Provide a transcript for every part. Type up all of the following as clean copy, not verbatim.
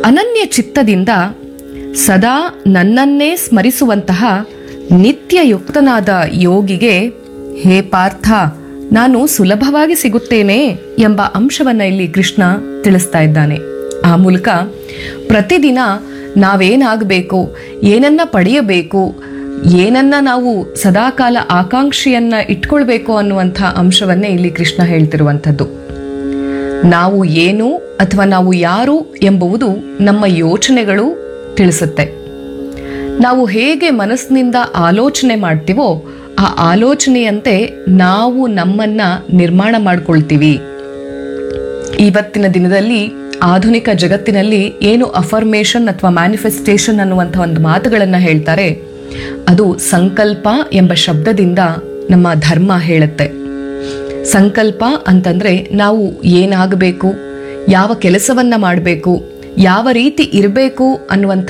ಅನನ್ಯ ಚಿತ್ತದಿಂದ ಸದಾ ನನ್ನನ್ನೇ ಸ್ಮರಿಸುವಂತಹ ನಿತ್ಯಯುಕ್ತನಾದ ಯೋಗಿಗೆ, ಹೇ ಪಾರ್ಥ, ನಾನು ಸುಲಭವಾಗಿ ಸಿಗುತ್ತೇನೆ ಎಂಬ ಅಂಶವನ್ನ ಇಲ್ಲಿ ಕೃಷ್ಣ ತಿಳಿಸ್ತಾ ಇದ್ದಾನೆ. ಆ ಮೂಲಕ ಪ್ರತಿದಿನ ನಾವೇನಾಗಬೇಕು, ಏನನ್ನ ಪಡೆಯಬೇಕು, ಏನನ್ನ ನಾವು ಸದಾಕಾಲ ಆಕಾಂಕ್ಷೆಯನ್ನ ಇಟ್ಕೊಳ್ಬೇಕು ಅನ್ನುವಂಥ ಅಂಶವನ್ನೇ ಇಲ್ಲಿ ಕೃಷ್ಣ ಹೇಳ್ತಿರುವಂಥದ್ದು. ನಾವು ಏನು ಅಥವಾ ನಾವು ಯಾರು ಎಂಬುವುದು ನಮ್ಮ ಯೋಚನೆಗಳು ತಿಳಿಸುತ್ತೆ. ನಾವು ಹೇಗೆ ಮನಸ್ಸಿನಿಂದ ಆಲೋಚನೆ ಮಾಡ್ತೀವೋ ಆ ಆಲೋಚನೆಯಂತೆ ನಾವು ನಮ್ಮನ್ನ ನಿರ್ಮಾಣ ಮಾಡ್ಕೊಳ್ತೀವಿ. ಇವತ್ತಿನ ದಿನದಲ್ಲಿ ಆಧುನಿಕ ಜಗತ್ತಿನಲ್ಲಿ ಏನು ಅಫರ್ಮೇಷನ್ ಅಥವಾ ಮ್ಯಾನಿಫೆಸ್ಟೇಷನ್ ಅನ್ನುವಂಥ ಒಂದು ಮಾತುಗಳನ್ನು ಹೇಳ್ತಾರೆ, ಅದು ಸಂಕಲ್ಪ ಎಂಬ ಶಬ್ದದಿಂದ ನಮ್ಮ ಧರ್ಮ ಹೇಳುತ್ತೆ. ಸಂಕಲ್ಪ ಅಂತಂದ್ರೆ ನಾವು ಏನಾಗಬೇಕು, ಯಾವ ಕೆಲಸವನ್ನ ಮಾಡಬೇಕು, ಯಾವ ರೀತಿ ಇರಬೇಕು ಅನ್ನುವಂಥ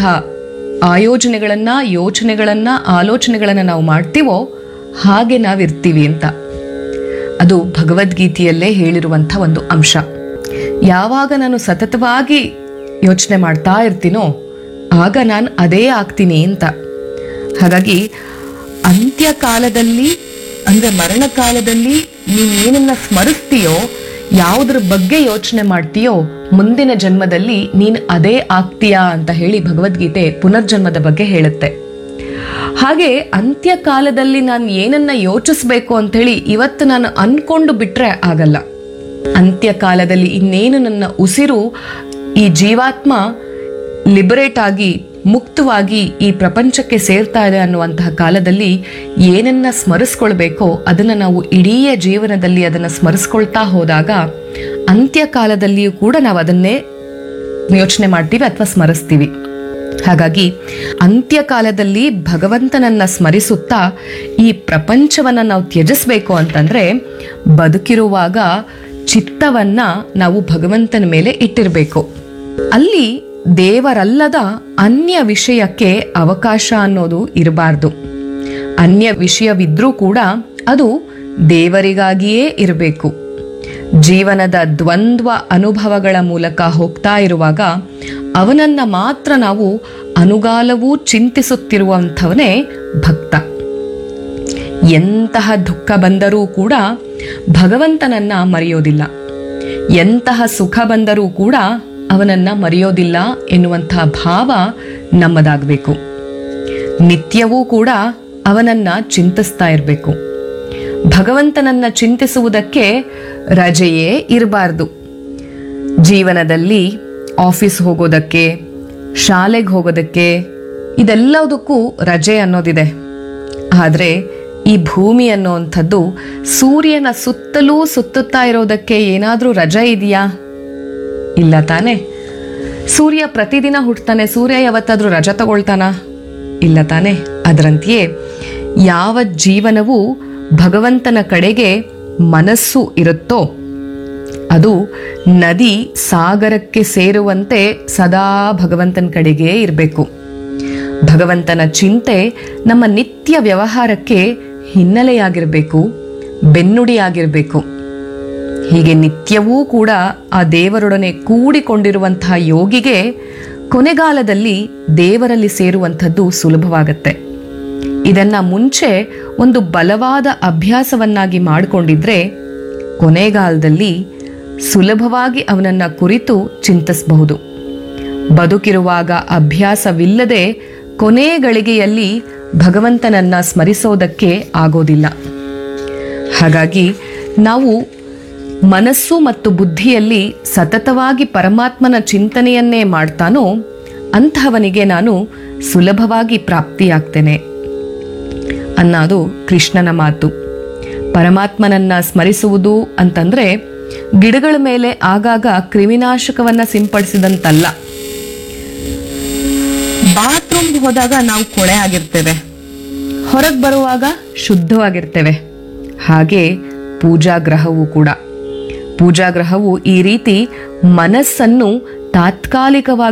ಯೋಚನೆಗಳನ್ನ ಆಲೋಚನೆಗಳನ್ನ ನಾವು ಮಾಡ್ತೀವೋ ಹಾಗೆ ನಾವಿರ್ತೀವಿ ಅಂತ. ಅದು ಭಗವದ್ಗೀತೆಯಲ್ಲೇ ಹೇಳಿರುವಂಥ ಒಂದು ಅಂಶ. ಯಾವಾಗ ನಾನು ಸತತವಾಗಿ ಯೋಚನೆ ಮಾಡ್ತಾ ಇರ್ತೀನೋ ಆಗ ನಾನು ಅದೇ ಆಗ್ತೀನಿ ಅಂತ. ಹಾಗಾಗಿ ಅಂತ್ಯಕಾಲದಲ್ಲಿ ಅಂದ್ರೆ ಮರಣ ಕಾಲದಲ್ಲಿ ನೀನೇನನ್ನ ಸ್ಮರಿಸ್ತೀಯೋ, ಯಾವುದ್ರ ಬಗ್ಗೆ ಯೋಚನೆ ಮಾಡ್ತೀಯೋ, ಮುಂದಿನ ಜನ್ಮದಲ್ಲಿ ನೀನು ಅದೇ ಆಗ್ತೀಯಾ ಅಂತ ಹೇಳಿ ಭಗವದ್ಗೀತೆ ಪುನರ್ಜನ್ಮದ ಬಗ್ಗೆ ಹೇಳುತ್ತೆ. ಹಾಗೆ ಅಂತ್ಯಕಾಲದಲ್ಲಿ ನಾನು ಏನನ್ನ ಯೋಚಿಸ್ಬೇಕು ಅಂತ ಹೇಳಿ ಇವತ್ತು ನಾನು ಅನ್ಕೊಂಡು ಬಿಟ್ರೆ ಆಗಲ್ಲ. ಅಂತ್ಯಕಾಲದಲ್ಲಿ ಇನ್ನೇನು ನನ್ನ ಉಸಿರು ಈ ಜೀವಾತ್ಮ ಲಿಬರೇಟ್ ಆಗಿ ಮುಕ್ತವಾಗಿ ಈ ಪ್ರಪಂಚಕ್ಕೆ ಸೇರ್ತಾ ಇದೆ ಅನ್ನುವಂತಹ ಕಾಲದಲ್ಲಿ ಏನನ್ನ ಸ್ಮರಿಸ್ಕೊಳ್ಬೇಕೋ ಅದನ್ನ ನಾವು ಇಡೀ ಜೀವನದಲ್ಲಿ ಅದನ್ನ ಸ್ಮರಿಸ್ಕೊಳ್ತಾ ಹೋದಾಗ ಅಂತ್ಯಕಾಲದಲ್ಲಿಯೂ ಕೂಡ ನಾವು ಅದನ್ನೇ ಯೋಚನೆ ಮಾಡ್ತೀವಿ ಅಥವಾ ಸ್ಮರಿಸ್ತೀವಿ. ಹಾಗಾಗಿ ಅಂತ್ಯಕಾಲದಲ್ಲಿ ಭಗವಂತನನ್ನ ಸ್ಮರಿಸುತ್ತಾ ಈ ಪ್ರಪಂಚವನ್ನ ನಾವು ತ್ಯಜಿಸ್ಬೇಕು ಅಂತಂದ್ರೆ ಬದುಕಿರುವಾಗ ಚಿತ್ತವನ್ನ ನಾವು ಭಗವಂತನ ಮೇಲೆ ಇಟ್ಟಿರಬೇಕು. ಅಲ್ಲಿ ದೇವರಲ್ಲದ ಅನ್ಯ ವಿಷಯಕ್ಕೆ ಅವಕಾಶ ಅನ್ನೋದು ಇರಬಾರ್ದು. ಅನ್ಯ ವಿಷಯವಿದ್ರೂ ಕೂಡ ಅದು ದೇವರಿಗಾಗಿಯೇ ಇರಬೇಕು. ಜೀವನದ ದ್ವಂದ್ವ ಅನುಭವಗಳ ಮೂಲಕ ಹೋಗ್ತಾ ಇರುವಾಗ ಅವನನ್ನ ಮಾತ್ರ ನಾವು ಅನುಗಾಲವೂ ಚಿಂತಿಸುತ್ತಿರುವಂಥವನೇ ಭಕ್ತ. ಎಂತಹ ದುಃಖ ಬಂದರೂ ಕೂಡ ಭಗವಂತನನ್ನ ಮರೆಯೋದಿಲ್ಲ, ಎಂತಹ ಸುಖ ಬಂದರೂ ಕೂಡ ಅವನನ್ನ ಮರೆಯೋದಿಲ್ಲ ಎನ್ನುವಂತಹ ಭಾವ ನಮ್ಮದಾಗಬೇಕು. ನಿತ್ಯವೂ ಕೂಡ ಅವನನ್ನ ಚಿಂತಿಸ್ತಾ ಇರಬೇಕು. ಭಗವಂತನನ್ನ ಚಿಂತಿಸುವುದಕ್ಕೆ ರಜೆಯೇ ಇರಬಾರ್ದು. ಜೀವನದಲ್ಲಿ ಆಫೀಸ್ ಹೋಗೋದಕ್ಕೆ, ಶಾಲೆಗೆ ಹೋಗೋದಕ್ಕೆ, ಇದೆಲ್ಲದಕ್ಕೂ ರಜೆ ಅನ್ನೋದಿದೆ. ಆದರೆ ಈ ಭೂಮಿ ಅನ್ನೋವಂಥದ್ದು ಸೂರ್ಯನ ಸುತ್ತಲೂ ಸುತ್ತುತ್ತಾ ಇರೋದಕ್ಕೆ ಏನಾದರೂ ರಜೆ ಇದೆಯಾ? ಇಲ್ಲ ತಾನೆ. ಸೂರ್ಯ ಪ್ರತಿದಿನ ಹುಟ್ಟತಾನೆ, ಸೂರ್ಯ ಯಾವತ್ತಾದ್ರೂ ರಜೆ ತಗೊಳ್ತಾನ? ಇಲ್ಲ ತಾನೆ. ಅದರಂತೆಯೇ ಯಾವ ಜೀವನವು ಭಗವಂತನ ಕಡೆಗೆ ಮನಸ್ಸು ಇರುತ್ತೋ ಅದು ನದಿ ಸಾಗರಕ್ಕೆ ಸೇರುವಂತೆ ಸದಾ ಭಗವಂತನ ಕಡೆಗೆ ಇರಬೇಕು. ಭಗವಂತನ ಚಿಂತೆ ನಮ್ಮ ನಿತ್ಯ ವ್ಯವಹಾರಕ್ಕೆ ಹಿನ್ನೆಲೆಯಾಗಿರಬೇಕು, ಬೆನ್ನುಡಿಯಾಗಿರಬೇಕು. ಹೀಗೆ ನಿತ್ಯವೂ ಕೂಡ ಆ ದೇವರೊಡನೆ ಕೂಡಿಕೊಂಡಿರುವಂತಹ ಯೋಗಿಗೆ ಕೊನೆಗಾಲದಲ್ಲಿ ದೇವರಲ್ಲಿ ಸೇರುವಂಥದ್ದು ಸುಲಭವಾಗತ್ತೆ. ಇದನ್ನ ಮುಂಚೆ ಒಂದು ಬಲವಾದ ಅಭ್ಯಾಸವನ್ನಾಗಿ ಮಾಡಿಕೊಂಡಿದ್ರೆ ಕೊನೆಗಾಲದಲ್ಲಿ ಸುಲಭವಾಗಿ ಅವನನ್ನ ಕುರಿತು ಚಿಂತಿಸಬಹುದು. ಬದುಕಿರುವಾಗ ಅಭ್ಯಾಸವಿಲ್ಲದೆ ಕೊನೆ ಗಳಿಗೆಯಲ್ಲಿ ಭಗವಂತನನ್ನ ಸ್ಮರಿಸೋದಕ್ಕೆ ಆಗೋದಿಲ್ಲ. ಹಾಗಾಗಿ ನಾವು ಮನಸ್ಸು ಮತ್ತು ಬುದ್ಧಿಯಲ್ಲಿ ಸತತವಾಗಿ ಪರಮಾತ್ಮನ ಚಿಂತನೆಯನ್ನೇ ಮಾಡ್ತಾನೋ ಅಂತಹವನಿಗೆ ನಾನು ಸುಲಭವಾಗಿ ಪ್ರಾಪ್ತಿಯಾಗ್ತೇನೆ ಅನ್ನೋದು ಕೃಷ್ಣನ ಮಾತು. ಪರಮಾತ್ಮನನ್ನ ಸ್ಮರಿಸುವುದು ಅಂತಂದ್ರೆ ಗಿಡಗಳ ಮೇಲೆ ಆಗಾಗ ಕ್ರಿಮಿನಾಶಕವನ್ನ ಸಿಂಪಡಿಸಿದಂತಲ್ಲ. ಬಾತ್ರೂಮ್ ಹೋದಾಗ ನಾವು ಕೊಳೆ ಆಗಿರ್ತೇವೆ, ಹೊರಗೆ ಬರುವಾಗ ಶುದ್ಧವಾಗಿರ್ತೇವೆ. ಹಾಗೆ ಪೂಜಾಗ್ರಹವೂ ಕೂಡ. ಪೂಜಾಗ್ರಹವು ಈ ರೀತಿ ಮನಸ್ಸನ್ನು ತಾತ್ಕಾಲಿಕವಾಗಿ